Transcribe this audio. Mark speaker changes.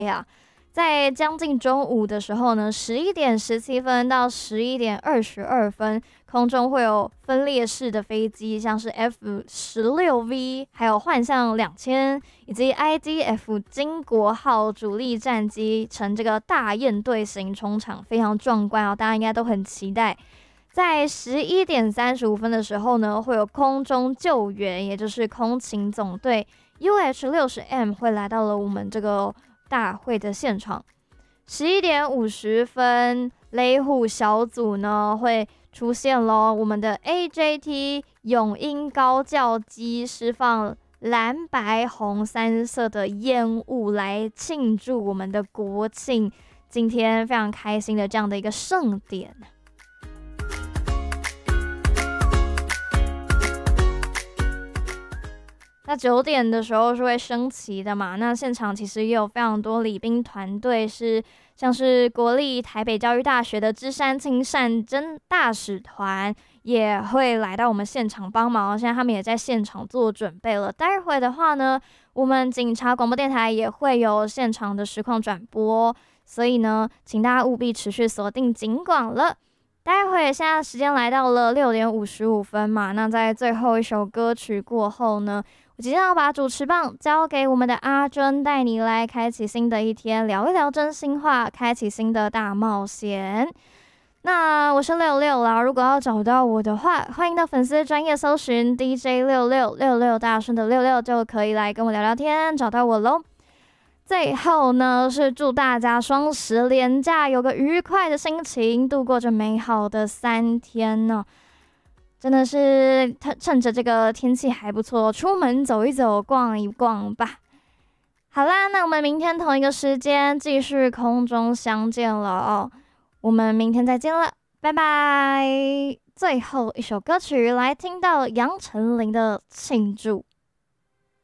Speaker 1: 呀。在将近中午的时候呢，11点17分到11点22分，空中会有分列式的飞机，像是 F-16V，还有幻象2000，以及 IDF 金国号主力战机乘这个大雁队形冲场，非常壮观哦，大家应该都很期待。在11点35分的时候呢，会有空中救援，也就是空勤总队 UH-60M 会来到了我们这个大会的现场。11点50分，雷虎小组呢会出现咯，我们的 AJT 永鹰高教机释放蓝白红三色的烟雾来庆祝我们的国庆，今天非常开心的这样的一个盛典。那9点的时候是会升旗的嘛？那现场其实也有非常多礼宾团队，像是国立台北教育大学的芝山青善真大使团也会来到我们现场帮忙，现在他们也在现场做准备了。待会的话呢，我们警察广播电台也会有现场的实况转播，所以呢，请大家务必持续锁定警广了。待会现在时间来到了6点55分嘛，那在最后一首歌曲过后呢，我即将要把主持棒交给我们的阿珍，带你来开启新的一天，聊一聊真心话，开启新的大冒险。那我是66啦，如果要找到我的话，欢迎到粉丝专页搜寻 DJ6666大声的66，就可以来跟我聊聊天，找到我咯。最后呢，是祝大家双十连假有个愉快的心情，度过这美好的3天呢。真的是趁着这个天气还不错，出门走一走，逛一逛吧。好啦，那我们明天同一个时间继续空中相见了哦。我们明天再见了，拜拜。最后一首歌曲来听到杨丞琳的《庆祝》。